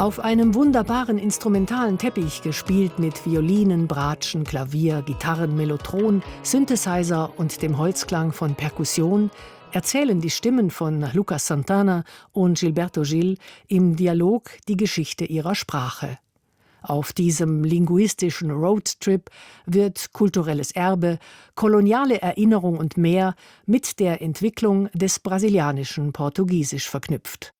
Auf einem wunderbaren instrumentalen Teppich, gespielt mit Violinen, Bratschen, Klavier, Gitarren, Mellotron, Synthesizer und dem Holzklang von Perkussion, erzählen die Stimmen von Lucas Santana und Gilberto Gil im Dialog die Geschichte ihrer Sprache. Auf diesem linguistischen Roadtrip wird kulturelles Erbe, koloniale Erinnerung und mehr mit der Entwicklung des brasilianischen Portugiesisch verknüpft.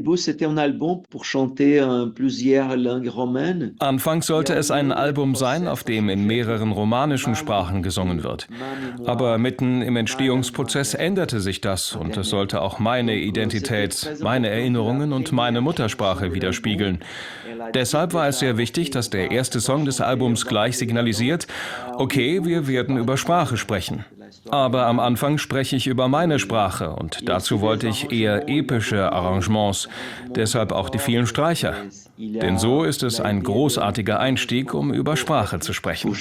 Anfangs sollte es ein Album sein, auf dem in mehreren romanischen Sprachen gesungen wird. Aber mitten im Entstehungsprozess änderte sich das und es sollte auch meine Identität, meine Erinnerungen und meine Muttersprache widerspiegeln. Deshalb war es sehr wichtig, dass der erste Song des Albums gleich signalisiert: Okay, wir werden über Sprache sprechen. Aber am Anfang spreche ich über meine Sprache und dazu wollte ich eher epische Arrangements, deshalb auch die vielen Streicher. Denn so ist es ein großartiger Einstieg, um über Sprache zu sprechen.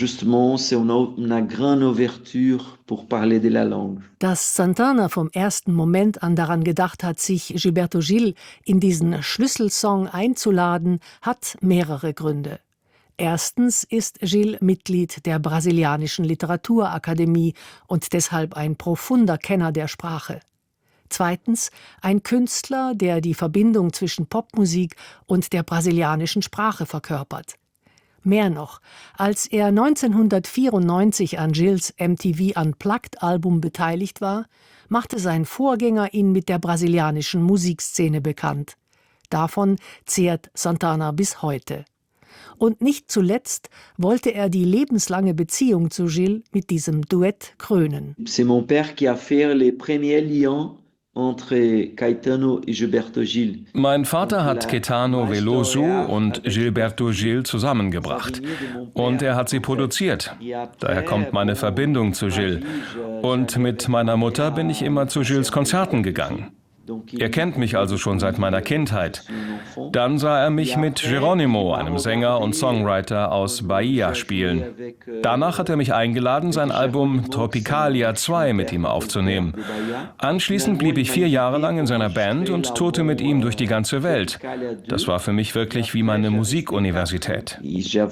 Dass Santana vom ersten Moment an daran gedacht hat, sich Gilberto Gil in diesen Schlüsselsong einzuladen, hat mehrere Gründe. Erstens ist Gil Mitglied der brasilianischen Literaturakademie und deshalb ein profunder Kenner der Sprache. Zweitens ein Künstler, der die Verbindung zwischen Popmusik und der brasilianischen Sprache verkörpert. Mehr noch, als er 1994 an Gils MTV Unplugged-Album beteiligt war, machte sein Vorgänger ihn mit der brasilianischen Musikszene bekannt. Davon zehrt Santana bis heute. Und nicht zuletzt wollte er die lebenslange Beziehung zu Gil mit diesem Duett krönen. C'est mon père qui a fait les premiers liens entre Caetano et Gilberto Gil. Mein Vater hat Caetano Veloso und Gilberto Gil zusammengebracht. Und er hat sie produziert. Daher kommt meine Verbindung zu Gil. Und mit meiner Mutter bin ich immer zu Gils Konzerten gegangen. Er kennt mich also schon seit meiner Kindheit. Dann sah er mich mit Geronimo, einem Sänger und Songwriter aus Bahia, spielen. Danach hat er mich eingeladen, sein Album Tropicalia 2 mit ihm aufzunehmen. Anschließend blieb ich 4 Jahre lang in seiner Band und tourte mit ihm durch die ganze Welt. Das war für mich wirklich wie meine Musikuniversität.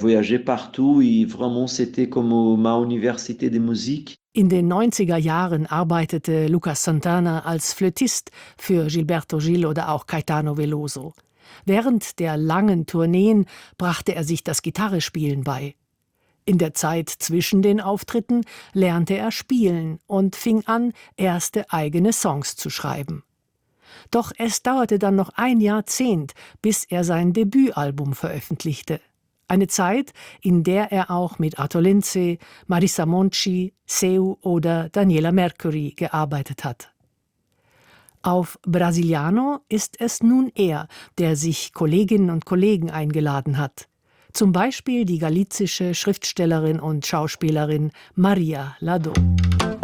In den 90er Jahren arbeitete Lucas Santana als Flötist für Gilberto Gil oder auch Caetano Veloso. Während der langen Tourneen brachte er sich das Gitarrespielen bei. In der Zeit zwischen den Auftritten lernte er spielen und fing an, erste eigene Songs zu schreiben. Doch es dauerte dann noch ein Jahrzehnt, bis er sein Debütalbum veröffentlichte. Eine Zeit, in der er auch mit Arthur Lindsay, Marisa Monti, Seu oder Daniela Mercury gearbeitet hat. Auf Brasiliano ist es nun er, der sich Kolleginnen und Kollegen eingeladen hat. Zum Beispiel die galizische Schriftstellerin und Schauspielerin Maria Lado.